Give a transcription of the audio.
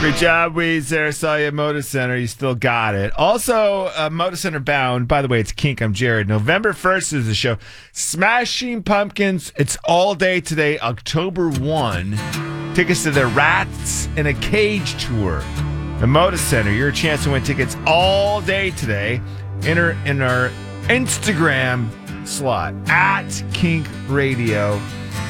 Great job, Weezer. Saw you at Moda Center. You still got it. Also, Moda Center bound. By the way, it's Kink. I'm Jared. November 1st is the show. Smashing Pumpkins. It's all day today, October 1. Tickets to their Rats in a Cage tour. The Moda Center. Your chance to win tickets all day today. Enter in our Instagram slot at Kink Radio.